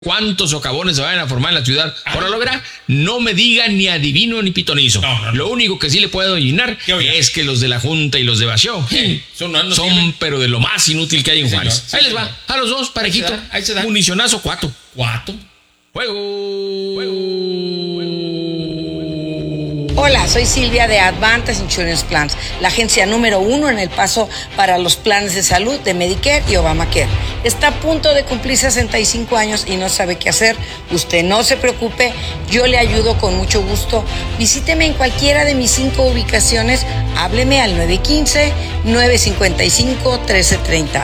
cuántos socavones se vayan a formar en la ciudad. Ahora lo verá, no me diga ni adivino ni pitonizo. No. Lo único que sí le puedo adivinar es que los de la Junta y los de Basio son pero de lo más inútil que hay en Juárez. Ahí les va, a los dos, parejito. Ahí se da. Municionazo, cuato. Juego. Hola, soy Silvia de Advantage Insurance Plans, la agencia número 1 en El Paso para los planes de salud de Medicare y Obamacare. Está a punto de cumplir 65 años y no sabe qué hacer. Usted no se preocupe, yo le ayudo con mucho gusto. Visíteme en cualquiera de mis 5 ubicaciones. Hábleme al 915-955-1330.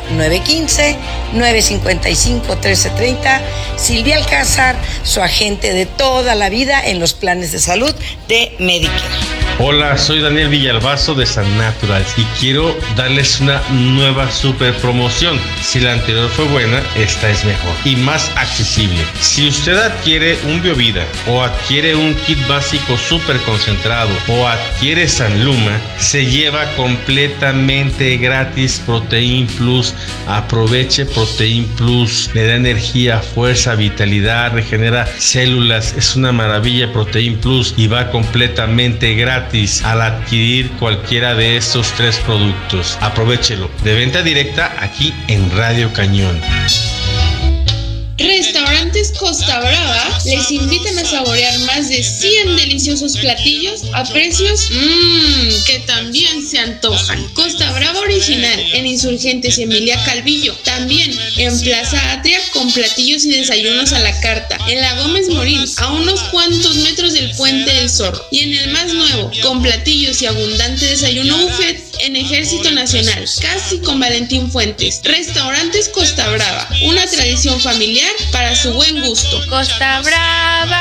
915-955-1330. Silvia Alcázar, su agente de toda la vida en los planes de salud de Medicare. Hola, soy Daniel Villalbazo de San Naturals y quiero darles una nueva super promoción. Si la anterior fue buena, esta es mejor y más accesible. Si usted adquiere un Biovida o adquiere un kit básico super concentrado o adquiere Sanluma, se lleva completamente gratis Protein Plus. Aproveche Protein Plus, le da energía, fuerza, vitalidad, regenera células, es una maravilla Protein Plus y va completamente gratis al adquirir cualquiera de estos 3 productos. Aprovéchelo, de venta directa aquí en Radio Cañón. Restaurantes Costa Brava les invitan a saborear más de 100 deliciosos platillos a precios que también se antojan. Costa Brava original en Insurgentes y Emilia Calvillo. También en Plaza Atria con platillos y desayunos a la carta. En la Gómez Morín, a unos cuantos metros del Puente del Zorro. Y en el más nuevo, con platillos y abundante desayuno buffet en Ejército Nacional, casi con Valentín Fuentes. Restaurantes Costa Brava, una tradición familiar para su buen gusto. Costa Brava.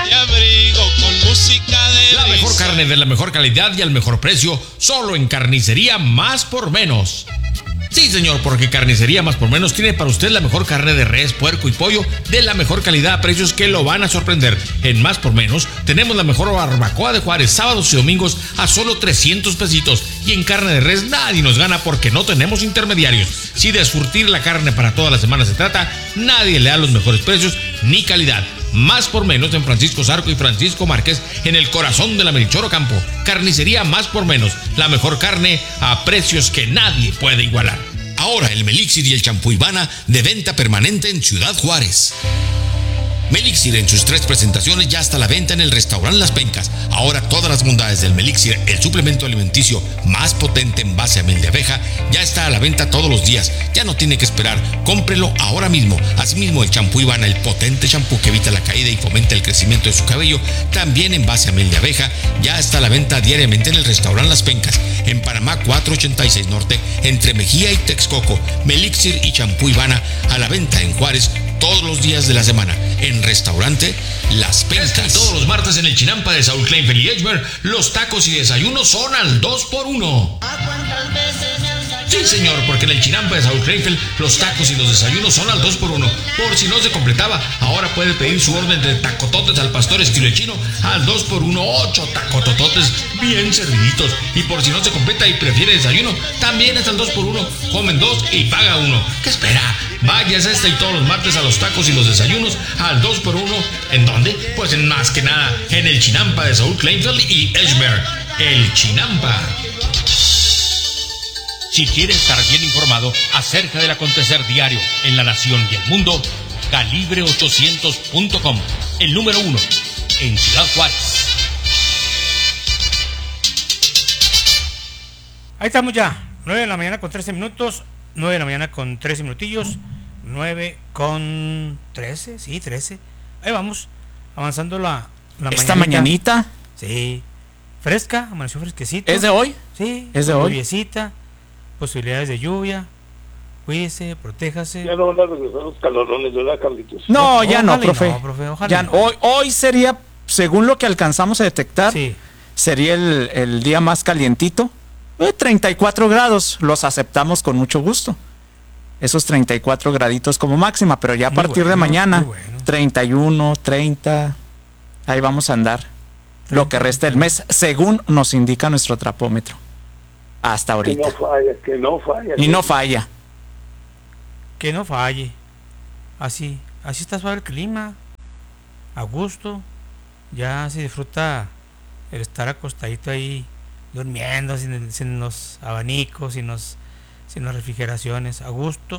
La mejor carne de la mejor calidad y al mejor precio, solo en Carnicería Más por Menos. Sí, señor, porque Carnicería Más por Menos tiene para usted la mejor carne de res, puerco y pollo de la mejor calidad a precios que lo van a sorprender. En Más por Menos tenemos la mejor barbacoa de Juárez, sábados y domingos a solo 300 pesitos. Y en carne de res nadie nos gana porque no tenemos intermediarios. Si de surtir la carne para toda la semana se trata, nadie le da los mejores precios ni calidad. Más por Menos en Francisco Zarco y Francisco Márquez, en el corazón de la Melchor Ocampo. Carnicería Más por Menos, la mejor carne a precios que nadie puede igualar. Ahora el Melixir y el champú Ivana de venta permanente en Ciudad Juárez. Melixir en sus 3 presentaciones ya está a la venta en el restaurante Las Pencas. Ahora todas las bondades del Melixir, el suplemento alimenticio más potente en base a miel de abeja, ya está a la venta todos los días. Ya no tiene que esperar, cómprelo ahora mismo. Asimismo el champú Ivana, el potente champú que evita la caída y fomenta el crecimiento de su cabello, también en base a miel de abeja, ya está a la venta diariamente en el restaurante Las Pencas, en Panamá 486 Norte, entre Mejía y Texcoco. Melixir y champú Ivana a la venta en Juárez todos los días de la semana en restaurante Las Pencas. Todos los martes en el Chinampa de Saúl Kleinfeld y Edgemer, los tacos y desayunos son al 2x1. Sí, señor, porque en el Chinampa de Saúl Kleinfeld los tacos y los desayunos son al 2x1. Por si no se completaba, ahora puede pedir su orden de tacototes al pastor estilo chino al 2x1, 8 tacotototes bien serviditos. Y por si no se completa y prefiere desayuno, también es al 2x1. Comen 2 y paga 1. ¿Qué espera? Váyase y todos los martes a los tacos y los desayunos al 2x1. ¿En dónde? Pues en más que nada en el Chinampa de Saúl Kleinfeld y Edgemer. El Chinampa. Si quiere estar bien informado acerca del acontecer diario en la nación y el mundo, calibre800.com, el número 1 en Ciudad Juárez. Ahí estamos ya, 9 de la mañana con 13 minutos, 9 de la mañana con 13 minutillos, 9 con 13, sí, 13. Ahí vamos, avanzando la ¿Esta mañanita? Sí, fresca, amaneció fresquecito. ¿Es de hoy? Sí, es de hoy. Lluviecita, posibilidades de lluvia. Cuídese, protéjase. Ya no van a regresar los calorones, ¿verdad, Carlitos? No, ya no, profe. No, profe, ojalá ya no. Hoy sería, según lo que alcanzamos a detectar, sí, sería el día más calientito. 34 grados, los aceptamos con mucho gusto. Esos 34 graditos como máxima, pero ya a partir de mañana, 31, 30, ahí vamos a andar. Lo que resta del mes, según nos indica nuestro trapómetro. Hasta ahorita. Que no falla. Y no falla. Que no falle. Así está suave el clima. a gusto, ya se disfruta el estar acostadito ahí durmiendo sin los abanicos, sin las refrigeraciones, a gusto.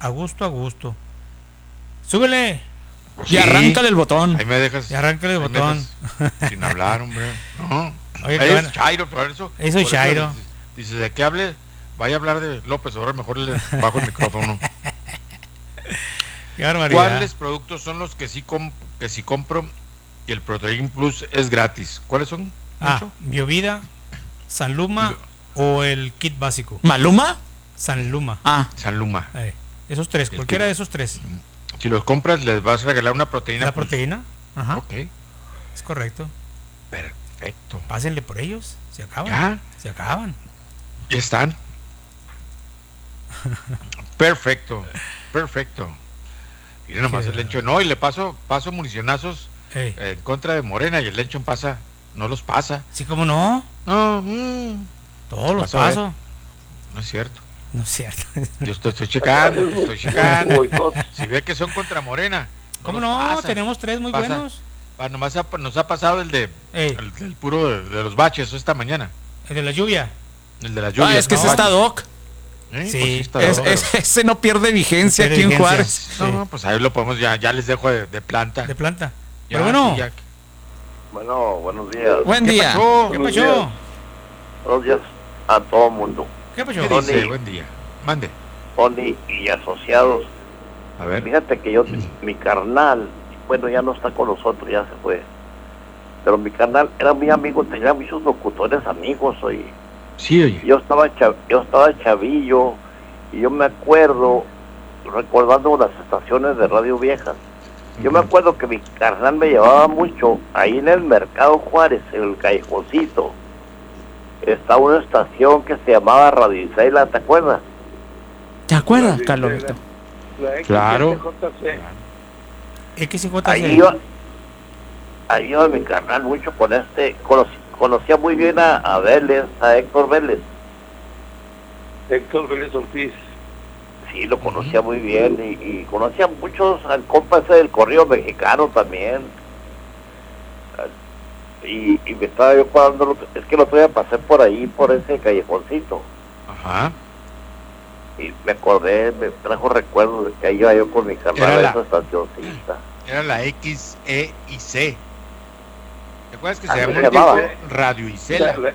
Súbele y arráncale el botón. Ahí me dejas. y arráncale el botón. Sin hablar, hombre. No. Oye, Ahí que es Chairo, por eso. Ahí soy por eso Chairo. Dice, de qué hable, vaya a hablar de López, ahora mejor le bajo el micrófono. Qué barbaridad. ¿Cuáles productos son los que sí compro y el Protein Plus es gratis? ¿Cuáles son? Biovida, Sanluma o el kit básico. ¿Maluma? Sanluma. Sanluma. Esos tres, cualquiera de esos tres. Si los compras, les vas a regalar una proteína. ¿La proteína? Ajá. Ok. Es correcto. Perfecto. Pásenle por ellos. Se acaban. ¿Ya? Se acaban. Ya están. Perfecto. Miren nomás el Lencho. No, y le paso municionazos en contra de Morena y el Lencho no los pasa. Sí, ¿cómo no? No. Todos los paso. No es cierto. No es cierto. Yo estoy checando. Si ve que son contra Morena. ¿Cómo no? Tenemos tres muy buenos. Nomás nos ha pasado el puro de los baches esta mañana. El de la lluvia. El de la lluvia. Es que ese está Doc. Sí, pues ese no pierde vigencia aquí en Juárez. Sí. No, pues ahí lo podemos, ya les dejo de planta. De planta. Ya, pero bueno. Sí, Bueno, buenos días. Buen día. ¿Qué pasó? Buenos días a todo el mundo. ¿Qué pasó? ¿Qué dice? Buen día. Mande. Tony y asociados. A ver. Fíjate que mi carnal, bueno, ya no está con nosotros, ya se fue. Pero mi carnal era muy amigo, tenía muchos locutores amigos, oye. Sí, oye. Yo estaba chavillo y yo me acuerdo, recordando las estaciones de radio viejas, yo me acuerdo que mi carnal me llevaba mucho ahí en el Mercado Juárez, en el Callejoncito. Está una estación que se llamaba Radio Isela, ¿te acuerdas? ¿Te acuerdas, Carlosito? Claro. XJC. Ahí iba mi carnal mucho con conocía muy bien a Vélez, a Héctor Vélez. Héctor Vélez Ortiz. Sí, lo conocía muy bien y conocía muchos al compa ese del corrido mexicano también. Y me estaba yo acordando, es que el otro día pasé por ahí, por ese callejoncito. Ajá. Y me acordé, me trajo recuerdos de que ahí iba yo con mi carnal a esa estacioncita. Era la XEIC. ¿Te acuerdas que se llamaba Radio Isela? La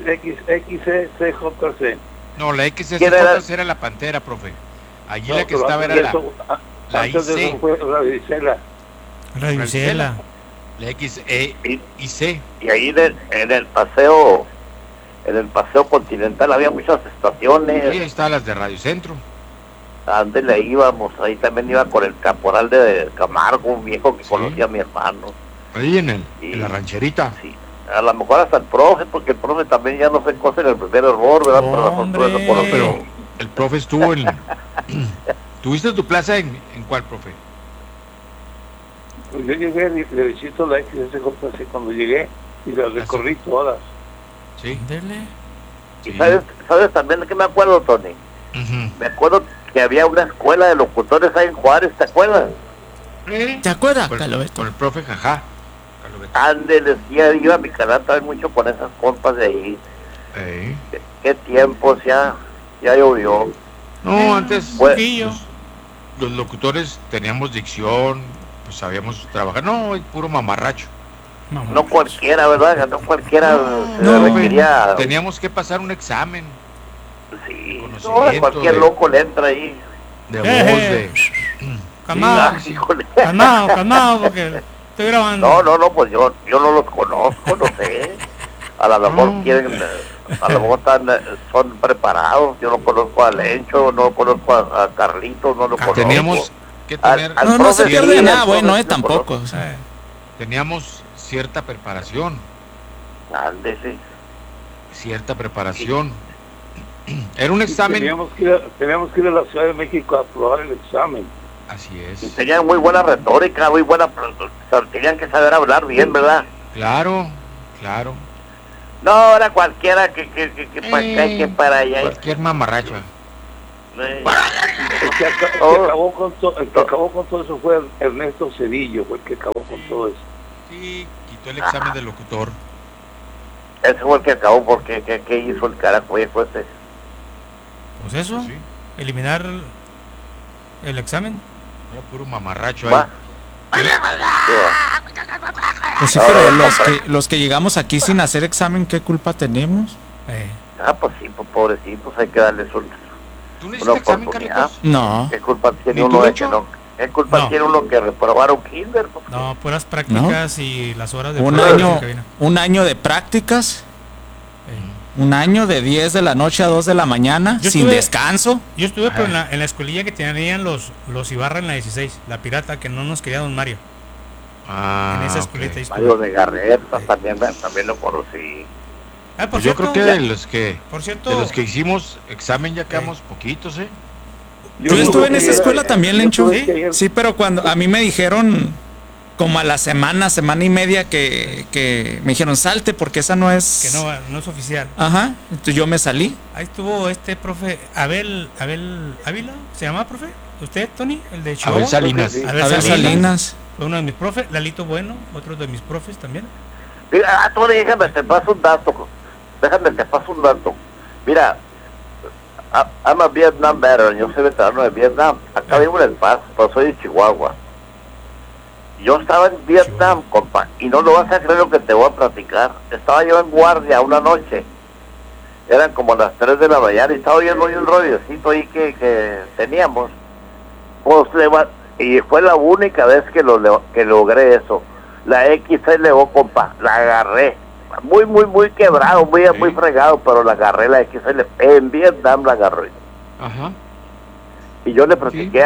XXCJC. No, la XXCJC era la Pantera, profe. Allí la que estaba era la IC. Radio Isela. Radio Isela. La XEIC. Y ahí en el paseo Continental había muchas estaciones. Sí, ahí estaban las de Radio Centro. ¿A dónde le íbamos? Ahí también iba con el caporal de Camargo, un viejo que conocía a mi hermano. Ahí en la rancherita. Sí. A lo mejor hasta el profe, porque el profe también ya no se cosa en el primer error, ¿verdad? Pero el profe estuvo en... ¿Tuviste tu plaza en cuál, profe? Pues yo llegué, le visito la XSJC cuando llegué y las recorrí todas. Sí. ¿Y sabes también de qué me acuerdo, Tony? Me acuerdo que había una escuela de locutores ahí en Juárez, ¿te acuerdas? ¿Te acuerdas, Calobeto? Con el profe Jajá. Ándeles, iba a mi canal también mucho con esas compas de ahí. ¿Qué tiempos? Ya llovió. No, antes pues, los locutores teníamos dicción, pues sabíamos trabajar. No, puro mamarracho. No cualquiera, ¿verdad? No cualquiera se requería. Teníamos que pasar un examen. Sí, no, cualquier loco le entra ahí. De voz, de... Calmado, porque estoy grabando. No, pues yo no los conozco, no sé. A lo mejor quieren, a lo mejor son preparados. Yo no conozco a Lencho, no conozco a Carlitos, no lo conozco. Teníamos que tener... No se pierde nada, bueno, tampoco. Teníamos cierta preparación. Ándese. Cierta preparación. Era un examen. Teníamos que ir a la Ciudad de México a aprobar el examen. Así es. Y tenían muy buena retórica, muy buena, tenían que saber hablar bien, ¿verdad? Claro. No, era cualquiera que para acá y que para allá. Cualquier mamarracho. El que acabó con todo eso fue Ernesto Cedillo, el que acabó con todo eso. Sí, quitó el examen de locutor. Ese fue el que acabó, porque ¿qué hizo el carajo viejo ese? Pues eso, sí. Eliminar el examen. Era puro mamarracho ahí. Pues sí, pero los que llegamos aquí sin hacer examen, ¿qué culpa tenemos? Pues sí, pues pobrecitos, hay que darles ¿Tú no hiciste examen, Carlitos? No. ¿Qué culpa tiene uno de que no? ¿Qué culpa tiene uno que reprobaron kinder? No, puras prácticas y las horas de un año de prácticas. Un año de 10 de la noche a 2 de la mañana, sin descanso. Yo estuve pero en la escuelilla que tenían los Ibarra en la 16, la pirata, que no nos quería don Mario. En esa escuelita. Mario de Garreta, también lo conocí. Por yo creo que de los que hicimos examen ya quedamos poquitos, Yo estuve en esa escuela también, Lencho. Sí, pero cuando a mí me dijeron como a la semana y media que me dijeron salte porque esa no es... Que no es oficial. Ajá, entonces yo me salí. Ahí estuvo este profe, Abel Ávila, ¿se llama profe? ¿Usted, Tony? El de Chihuahua. Abel Salinas. Abel Salinas. Fue uno de mis profes, Lalito Bueno, otro de mis profes también. Mira, Tony, déjame te paso un dato. Mira, I'm a Vietnam veteran, yo soy veterano de Vietnam. Acá vivo en El Paso, pero soy de Chihuahua. Yo estaba en Vietnam, compa, y no lo vas a creer lo que te voy a platicar. Estaba yo en guardia una noche. Eran como las 3 de la mañana y estaba oyendo un radiocito ahí que teníamos. Pues y fue la única vez que logré eso. La XLO, compa, la agarré. Muy quebrado, muy fregado, pero la agarré, la XL. En Vietnam la agarré. Ajá. Y yo le platiqué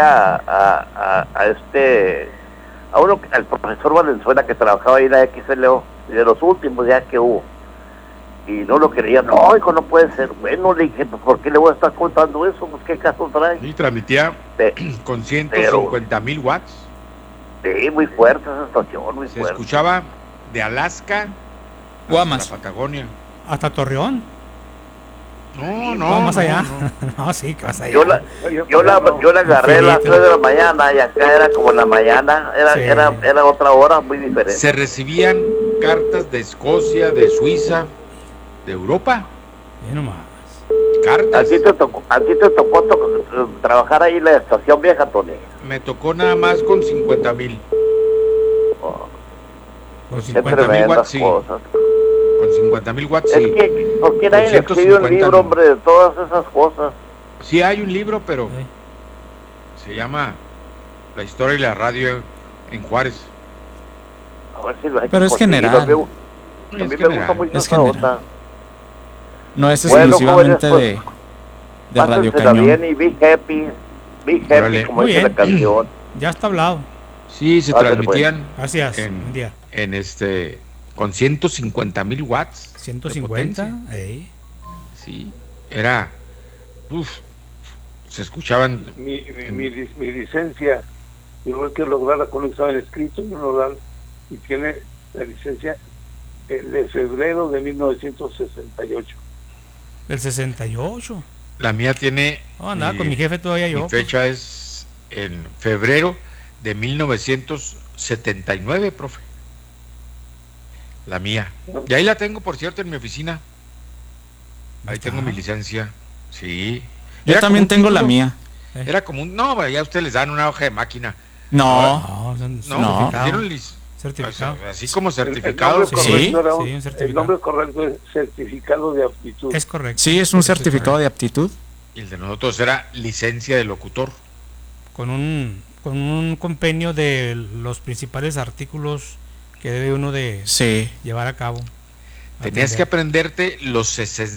al profesor Valenzuela que trabajaba ahí en la XLO, de los últimos ya que hubo. Y no lo creía, no, hijo, no puede ser. Bueno, le dije, pues, ¿por qué le voy a estar contando eso? Pues, ¿qué caso trae? Y transmitía con 150,000 watts. Sí, muy fuerte esa estación, muy fuerte. Se escuchaba de Alaska Guamas. a Patagonia. ¿Hasta Torreón? No, más allá. No, sí, que más allá. Yo la agarré a las 3 de la mañana y acá era como en la mañana, era otra hora muy diferente. Se recibían cartas de Escocia, de Suiza, de Europa. Nomás. Cartas. ¿A ti te tocó trabajar ahí en la estación vieja, Tony? Me tocó nada más con 50,000. Con 50,000 watts, sí. Cosas. Con 50,000 watts, sí. Es que, ¿por qué nadie escribe un libro, hombre, de todas esas cosas? Sí hay un libro, pero se llama La historia y la radio en Juárez. A ver si lo hay. Pero es general. A mí me gusta mucho esa onda. No es exclusivamente de Radio Cañón. Bien y be happy, como dice la canción. Ya está hablado. Sí, se transmitían. Gracias. Buen día. Con 150,000 watts. 150. Sí, era. Se escuchaban. Mi licencia, igual que lograr con un examen escrito, y tiene la licencia de febrero de 1968. ¿Del 68? La mía tiene. Andaba con mi jefe todavía yo. Mi fecha es en febrero de 1979, profe. La mía. Y ahí la tengo, por cierto, en mi oficina. Ahí tengo mi licencia. Sí. Yo también tengo la mía. Era como no, ya ustedes les dan una hoja de máquina. No. Certificado. Así como certificado. Sí, un certificado. El nombre correcto es certificado de aptitud. Es correcto. Sí, es un certificado de aptitud. Y el de nosotros era licencia de locutor. Con un compendio de los principales artículos que debe uno de llevar a cabo. Tenías que aprenderte los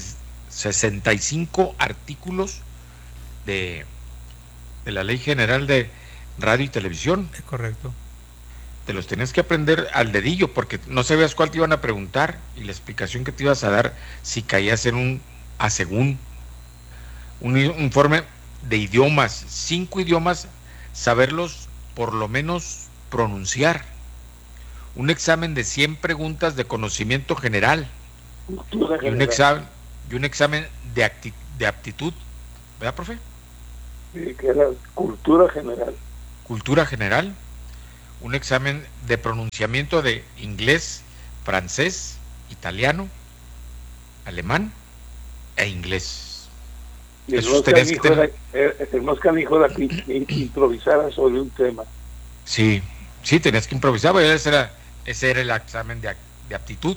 65 artículos de la Ley General de Radio y Televisión. Es correcto. Te los tenías que aprender al dedillo porque no sabías cuál te iban a preguntar y la explicación que te ibas a dar si caías en un informe de idiomas, 5 idiomas, saberlos por lo menos pronunciar. Un examen de 100 preguntas de conocimiento general y un examen de aptitud, ¿verdad, profe? Sí, que era cultura general. Cultura general, un examen de pronunciamiento de inglés, francés, italiano, alemán e inglés. Y el más canijo era que improvisara sobre un tema. Sí, tenías que improvisar, porque ese era el examen de aptitud.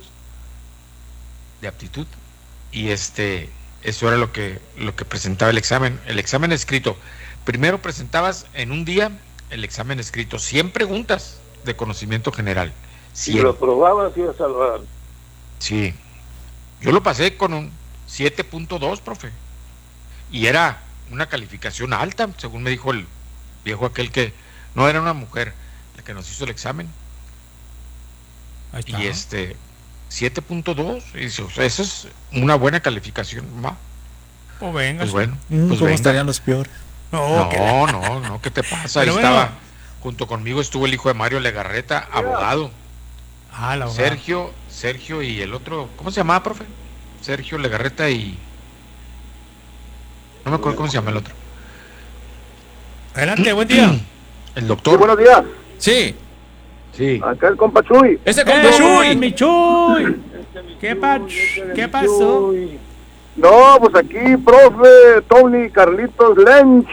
Y eso era lo que presentaba el examen. El examen escrito, primero presentabas en un día el examen escrito, 100 preguntas de conocimiento general. 100. Si lo probabas, ibas a salvar. Sí, yo lo pasé con un 7.2, profe, y era una calificación alta, según me dijo el viejo aquel, que no era una mujer la que nos hizo el examen. Ahí está. Y 7.2, y dice, o sea, eso es una buena calificación, ¿va? Pues venga. Pues bueno, ¿Cómo estarían los peores? No, ¿qué te pasa? Ahí estaba, junto conmigo estuvo el hijo de Mario Legarreta, abogado. Ah, la abogada. Sergio y el otro, ¿cómo se llamaba, profe? Sergio Legarreta y... no me acuerdo cómo se llama el otro. Adelante, buen día. El doctor. Sí, buenos días. Sí. Acá el compa Chuy. ¡Ese compa Chuy! ¡Mi Chuy! ¿Qué pasó? No, pues aquí, profe, Tony, Carlitos, Lench.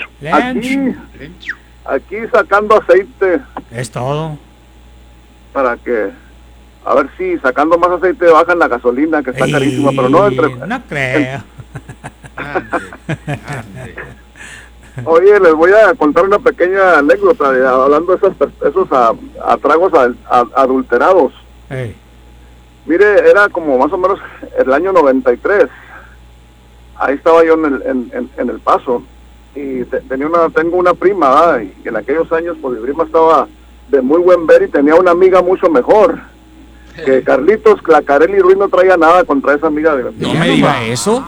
Aquí sacando aceite. Es todo. Para que, a ver si sacando más aceite bajan la gasolina, que está carísima, pero no entre... No creo. Oye, les voy a contar una pequeña anécdota hablando de esos tragos adulterados. Hey. Mire, era como más o menos el año 93. Ahí estaba yo en El Paso y tengo una prima, ¿verdad? Y en aquellos años pues mi prima estaba de muy buen ver y tenía una amiga mucho mejor. Que Carlitos, Clacarelli y Ruiz no traía nada contra esa amiga de No me diga eso.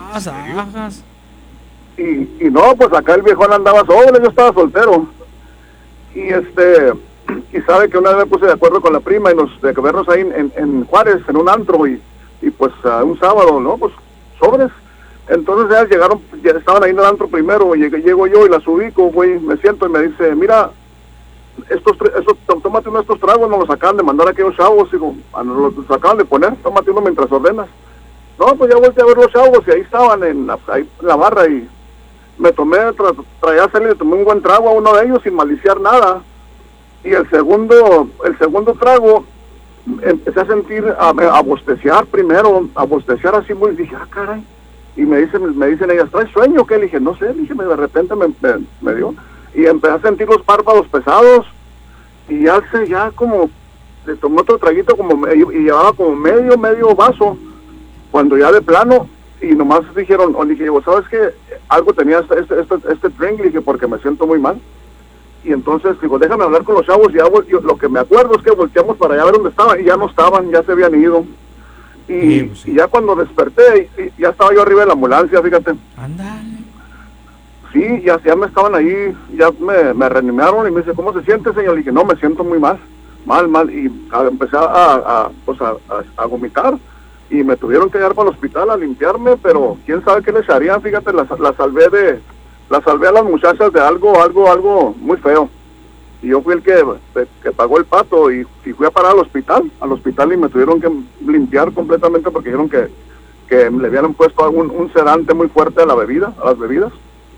Y no, pues acá el viejón andaba solo, yo estaba soltero. Y sabe que una vez me puse de acuerdo con la prima y de vernos ahí en Juárez, en un antro, y pues un sábado, ¿no? Pues sobres. Entonces ya estaban ahí en el antro primero, llego yo y las ubico, güey, me siento y me dice, mira, tómate uno de estos tragos, nos los acaban de mandar a aquellos chavos, digo, nos los acaban de poner, tómate uno mientras ordenas. No, pues ya volteé a ver los chavos y ahí estaban en la barra y me tomé, traía salir, le tomé un buen trago a uno de ellos sin maliciar nada. Y el segundo trago, empecé a sentir, a bosteciar primero, a bosteciar así muy, dije, caray. Y me dicen ellas, ¿traes sueño? ¿Qué? Le dije, no sé, dije, de repente me dio. Y empecé a sentir los párpados pesados, y ya como, le tomé otro traguito y llevaba como medio vaso, cuando ya de plano, y nomás dijeron, dije, ¿sabes qué? Algo tenía este drink, dije, porque me siento muy mal. Y entonces digo, déjame hablar con los chavos, y yo, lo que me acuerdo es que volteamos para allá a ver dónde estaban, y ya no estaban, ya se habían ido. Y ya cuando desperté, ya estaba yo arriba de la ambulancia, fíjate. Ándale. Sí, ya me estaban ahí, ya me reanimaron, y me dice, ¿cómo se siente, señor? Y dije, no, me siento muy mal, y empecé a vomitar, y me tuvieron que llevar para el hospital a limpiarme, pero quién sabe qué les harían, fíjate, la salvé a las muchachas de algo muy feo. Y yo fui el que pagó el pato y fui a parar al hospital y me tuvieron que limpiar completamente porque dijeron que le habían puesto un sedante muy fuerte a las bebidas.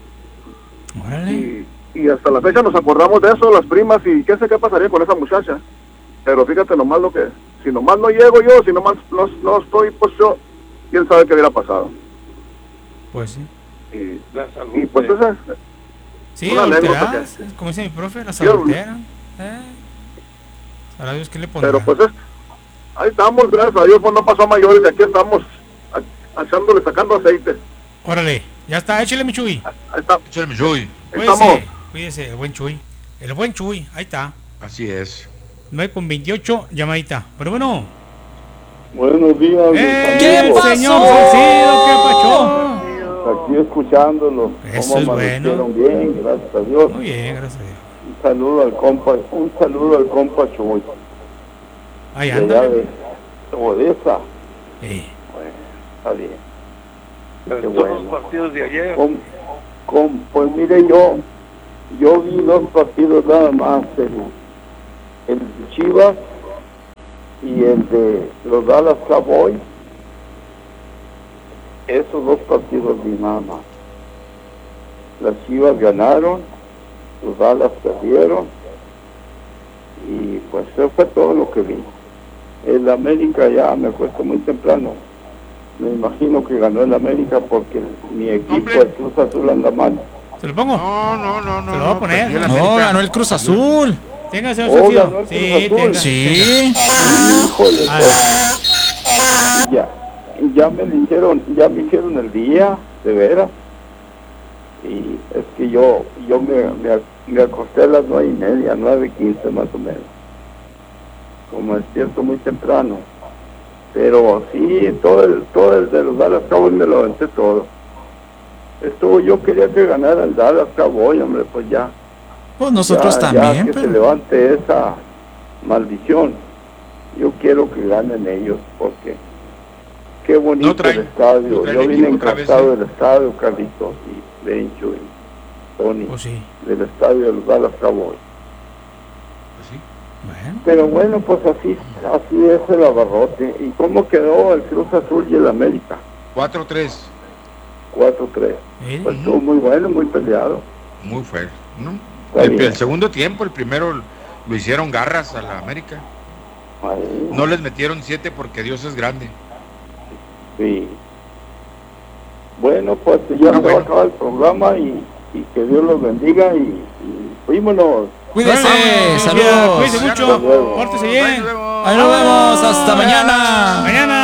Y hasta la fecha nos acordamos de eso, las primas, y qué sé qué pasaría con esa muchacha. Pero fíjate nomás si nomás no llego yo, si nomás no estoy, pues yo, quién sabe qué hubiera pasado. Pues sí. Y pues esa... Sí, adulteradas, como dice mi profe, las adulteran. Ahora Dios, ¿qué le pondrá? Pero pues ahí estamos, gracias a Dios, pues no pasó a mayores, y aquí estamos sacando aceite. Órale, ya está, échale mi Chuy. Ahí está. Échale mi Chuy. Cuídese, el buen Chuy, ahí está. Así es. 9:28, llamadita. Pero bueno. Buenos días. ¿Qué pasó? Señor Salcido, ¿qué pasó? Aquí escuchándolo. Eso es bueno. Bien, gracias a Dios. Muy bien, gracias a Dios. Un saludo al compa Chuy. Ahí anda. De Odessa. Sí. Bueno, está bien. Qué bueno. Los partidos de ayer. Pues mire, yo vi dos partidos nada más. Chivas y el de los Dallas Cowboys. Esos dos partidos vi nada más. Las Chivas ganaron, los Dallas perdieron y pues eso fue todo lo que vi. El América ya me acuesto muy temprano. Me imagino que ganó el América porque mi equipo, el Cruz Azul, anda mal. ¿Se lo pongo? No. Se lo voy a poner. No, ganó el Cruz Azul. Tenga, señor Socio. Sí, tenga. Sí. Híjole, pues, ya me hicieron el día, de veras. Y es que yo me acosté a las 9:30, 9:15 más o menos. Como despierto muy temprano. Pero sí, todo el de los Dallas Cowboys me lo aventé todo. Yo quería que ganara el Dallas Cowboys, hombre, pues ya. Pues nosotros también. Ya que se levante esa maldición. Yo quiero que ganen ellos, porque qué bonito el estadio. Yo vine encantado del estadio, Carlitos y Bencho y Tony, del estadio de los Dallas Cowboys. Bueno. Pero bueno, pues así es el abarrote. ¿Y cómo quedó el Cruz Azul y el América? 4-3. 4-3. Pues estuvo muy bueno, muy peleado. Muy fuerte, ¿no? El segundo tiempo, el primero lo hicieron garras a la América. Ahí. No les metieron 7 porque Dios es grande. Sí. Bueno, pues ya se va a acabar el programa y que Dios los bendiga y fuímonos. Cuídese, saludos. Cuídese mucho, pórtese bien. Ahí nos vemos, hasta mañana. Mañana.